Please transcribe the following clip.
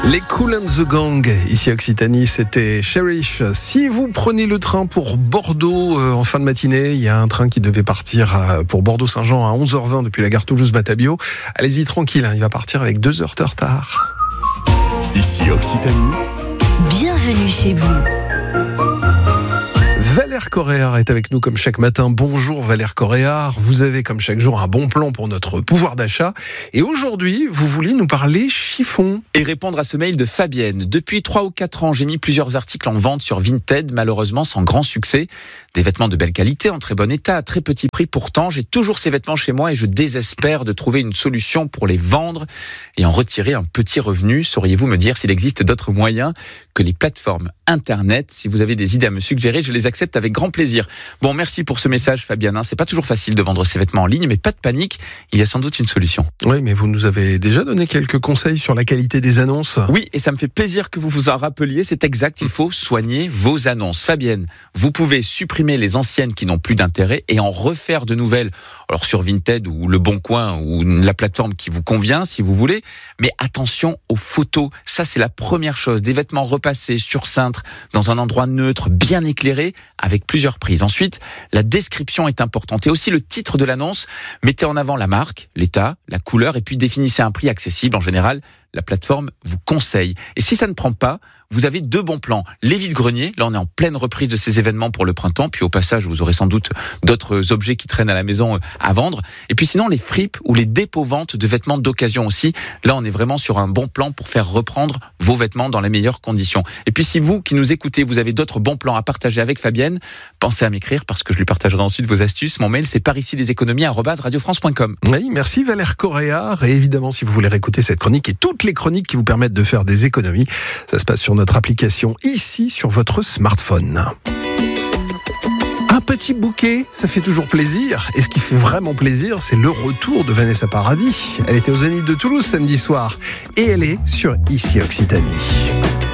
Les Kool and the Gang, ici Occitanie, c'était Cherish. Si vous prenez le train pour Bordeaux en fin de matinée, il y a un train qui devait partir pour Bordeaux-Saint-Jean à 11h20 depuis la gare Toulouse-Batabio. Allez-y tranquille, il va partir avec 2 heures de retard. Ici Occitanie. Bienvenue chez vous. Valère Coréard est avec nous comme chaque matin. Bonjour Valère Coréard, vous avez comme chaque jour un bon plan pour notre pouvoir d'achat. Et aujourd'hui, vous vouliez nous parler chiffon. Et répondre à ce mail de Fabienne. Depuis 3 ou 4 ans, j'ai mis plusieurs articles en vente sur Vinted, malheureusement sans grand succès. Des vêtements de belle qualité, en très bon état, à très petit prix. Pourtant, j'ai toujours ces vêtements chez moi et je désespère de trouver une solution pour les vendre et en retirer un petit revenu. Sauriez-vous me dire s'il existe d'autres moyens que les plateformes Internet? Si vous avez des idées à me suggérer, je les accepte avec grand plaisir. Bon, merci pour ce message, Fabienne. C'est pas toujours facile de vendre ses vêtements en ligne, mais pas de panique, il y a sans doute une solution. Oui, mais vous nous avez déjà donné quelques conseils sur la qualité des annonces. Oui, et ça me fait plaisir que vous vous en rappeliez, c'est exact, il faut soigner vos annonces. Fabienne, vous pouvez supprimer les anciennes qui n'ont plus d'intérêt et en refaire de nouvelles, alors sur Vinted ou Le Bon Coin ou la plateforme qui vous convient si vous voulez, mais attention aux photos, ça c'est la première chose, des vêtements repassés sur cintre, dans un endroit neutre, bien éclairé, avec plusieurs prises. Ensuite, la description est importante et aussi le titre de l'annonce, mettez en avant la marque, l'état, la couleur et puis définissez un prix accessible en général. La plateforme vous conseille. Et si ça ne prend pas, vous avez 2 bons plans. Les vides-greniers, là on est en pleine reprise de ces événements pour le printemps, puis au passage vous aurez sans doute d'autres objets qui traînent à la maison à vendre. Et puis sinon les fripes ou les dépôts-ventes de vêtements d'occasion aussi, là on est vraiment sur un bon plan pour faire reprendre vos vêtements dans les meilleures conditions. Et puis si vous qui nous écoutez, vous avez d'autres bons plans à partager avec Fabienne, pensez à m'écrire parce que je lui partagerai ensuite vos astuces. Mon mail c'est paricileséconomies@radiofrance.com. Oui, merci Valère Coréard. Et évidemment, si vous voulez réécouter cette chronique et toutes les chroniques qui vous permettent de faire des économies, ça se passe sur notre application ici sur votre smartphone. Un petit bouquet, ça fait toujours plaisir. Et ce qui fait vraiment plaisir, c'est le retour de Vanessa Paradis. Elle était au Zénith de Toulouse samedi soir. Et elle est sur Ici Occitanie.